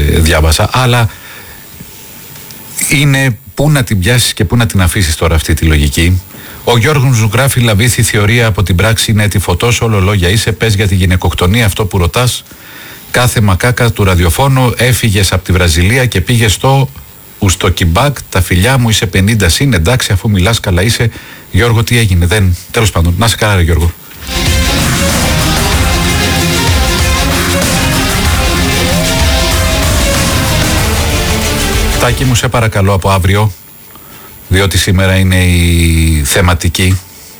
διάβασα, αλλά είναι πού να την πιάσεις και πού να την αφήσεις τώρα αυτή τη λογική. Ο Γιώργος μου γράφει: Λαβήθη θεωρία από την πράξη είναι τη φωτός, όλο λόγια είσαι. Πες για τη γυναικοκτονία αυτό που ρωτάς. Κάθε μακάκα του ραδιοφώνου έφυγες από τη Βραζιλία και πήγες στο Ουστοκιμπάκ. Τα φιλιά μου, είσαι 50 συν. Εντάξει, αφού μιλάς καλά είσαι. Γιώργο, τι έγινε, δεν. Τέλος πάντων, να σε καλά, ρε Γιώργο. Τάκη μου, σε παρακαλώ από αύριο, διότι σήμερα είναι η θεματική.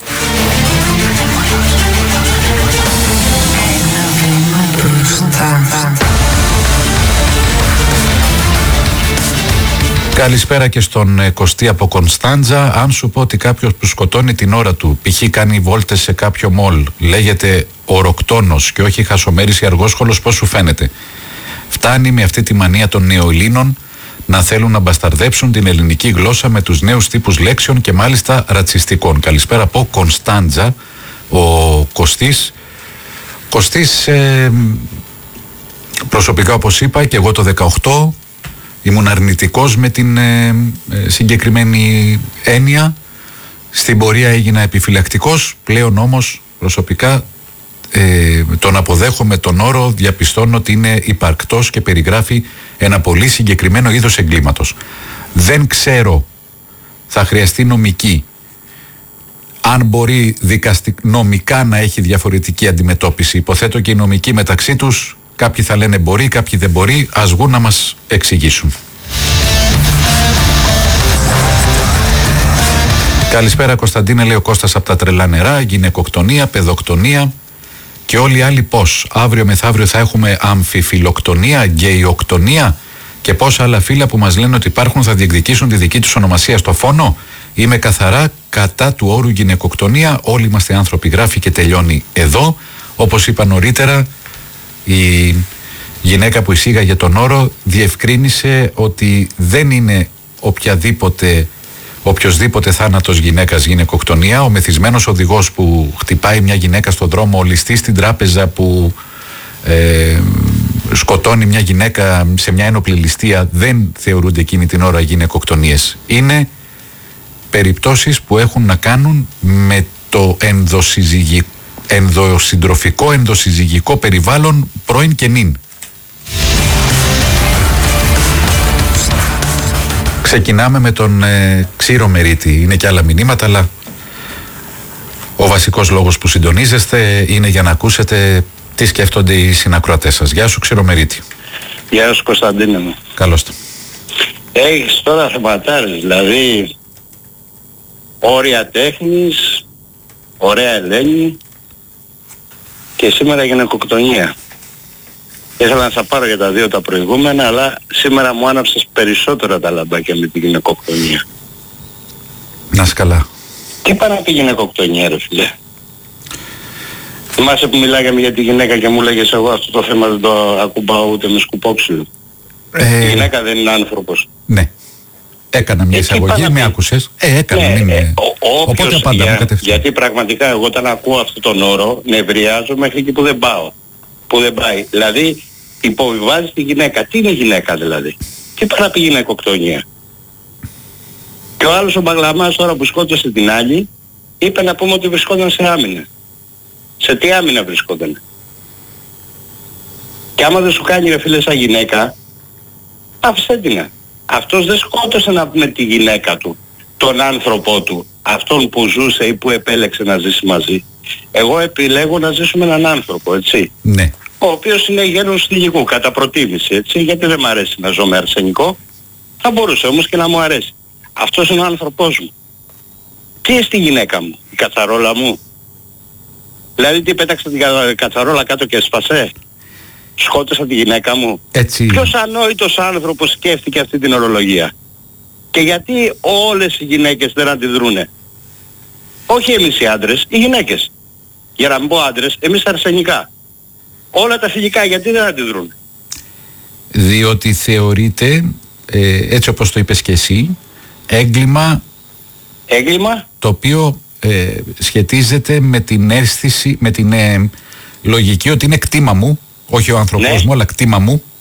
Καλησπέρα και στον Κωστή από Κωνσταντζα. Αν σου πω ότι κάποιος που σκοτώνει την ώρα του, π.χ. κάνει βόλτες σε κάποιο μολ, λέγεται οροκτόνος και όχι χασομέρης ή αργόσχολος, πώς σου φαίνεται? Φτάνει με αυτή τη μανία των νεοελλήνων να θέλουν να μπασταρδέψουν την ελληνική γλώσσα με τους νέους τύπους λέξεων και μάλιστα ρατσιστικών. Καλησπέρα από Κωνσταντζα, ο Κωστής. Κωστής, προσωπικά όπως είπα και εγώ το 18 ήμουν αρνητικός με την συγκεκριμένη έννοια. Στην πορεία έγινα επιφυλακτικός. Πλέον όμως προσωπικά τον αποδέχομαι τον όρο, διαπιστώνω ότι είναι υπαρκτός και περιγράφει ένα πολύ συγκεκριμένο είδος εγκλήματος. Δεν ξέρω, θα χρειαστεί νομική, αν μπορεί νομικά να έχει διαφορετική αντιμετώπιση. Υποθέτω και οι νομικοί μεταξύ τους, κάποιοι θα λένε μπορεί, κάποιοι δεν μπορεί, ας βγουν να μας εξηγήσουν. Καλησπέρα Κωνσταντίνε, λέει ο Κώστας από τα τρελά νερά. Γυναικοκτονία, παιδοκτονία και όλοι οι άλλοι πώς? Αύριο μεθαύριο θα έχουμε αμφιφιλοκτονία, γκεϊοκτονία και πόσα άλλα φύλλα που μας λένε ότι υπάρχουν θα διεκδικήσουν τη δική τους ονομασία στο φόνο. Είμαι καθαρά κατά του όρου γυναικοκτονία. Όλοι είμαστε άνθρωποι, γράφει και τελειώνει εδώ. Όπως είπα νωρίτερα, η γυναίκα που εισήγαγε τον όρο διευκρίνησε ότι δεν είναι οποιοσδήποτε θάνατος γυναίκας γυναικοκτονία. Ο μεθυσμένος οδηγός που χτυπάει μια γυναίκα στον δρόμο, ο ληστής στην τράπεζα που σκοτώνει μια γυναίκα σε μια ένοπλη ληστεία, δεν θεωρούνται εκείνη την ώρα γυναικοκτονίες. Είναι περιπτώσεις που έχουν να κάνουν με το ενδοσυντροφικό, ενδοσυζυγικό περιβάλλον πρώην και νυν. Ξεκινάμε με τον Ξύρο Μερίτη. Είναι και άλλα μηνύματα, αλλά ο βασικός λόγος που συντονίζεστε είναι για να ακούσετε τι σκέφτονται οι συνακροατές σας. Γεια σου Ξύρο Μερίτη. Γεια σου Κωνσταντίνε μου. Καλώς το. Έχεις τώρα θεματάρες, δηλαδή όρια τέχνης, ωραία Ελένη και σήμερα γυναικοκτονία. Ήθελα να σας πάρω για τα δύο τα προηγούμενα, αλλά σήμερα μου άναψες περισσότερα τα λαμπάκια με τη γυναικοκτονία. Να είσαι καλά. Τι πάει να πει γυναικοκτονία ρε φίλε? Θυμάσαι που μιλάγαμε για τη γυναίκα και μου λέγες εγώ αυτό το θέμα δεν το ακουμπάω ούτε με σκουπόξυλο. Η γυναίκα δεν είναι άνθρωπος. Ναι. Έκανα μια εισαγωγή, με άκουσες. Έκανα, ναι. Οπότε απάντα μου κατευθείαν. Γιατί πραγματικά εγώ όταν ακούω αυτόν τον όρο νευριάζω μέχρι εκεί που δεν πάω. Που δεν πάει. Δηλαδή υποβιβάζει τη γυναίκα. Τι είναι γυναίκα δηλαδή? Τι πάει να πει γυναικοκτονία? Και ο άλλος ο Μπαγλαμάς τώρα που σκότωσε την άλλη είπε να πούμε ότι βρισκόταν σε άμυνα. Σε τι άμυνα βρισκόταν? Και άμα δεν σου κάνει ρε φίλε σαν γυναίκα, άφησέ την. Αυτός δεν σκότωσε να πούμε τη γυναίκα του, τον άνθρωπό του, αυτόν που ζούσε ή που επέλεξε να ζήσει μαζί. Εγώ επιλέγω να ζήσω με έναν άνθρωπο, έτσι. Ναι. Ο οποίος είναι γένους θηλυκού, κατά προτίμηση, έτσι, γιατί δεν μ' αρέσει να ζω με αρσενικό. Θα μπορούσε όμως και να μου αρέσει. Αυτός είναι ο άνθρωπός μου. Τι είναι στη γυναίκα μου, η κατσαρόλα μου? Δηλαδή τι πέταξε την κατσαρόλα κάτω και έσπασε? Σκότωσα τη γυναίκα μου? Έτσι. Ποιος ανόητος άνθρωπος σκέφτηκε αυτή την ορολογία? Και γιατί όλες οι γυναίκες δεν αντιδρούνε? Όχι εμείς οι άντρες, οι γυναίκες. Για να μην πω άντρες, εμείς αρσενικά. Όλα τα φιλικά γιατί δεν αντιδρούν? Διότι θεωρείται, έτσι όπως το είπες και εσύ, έγκλημα το οποίο σχετίζεται με την αίσθηση, με την λογική ότι είναι κτήμα μου, όχι ο άνθρωπός μου, αλλά κτήμα μου.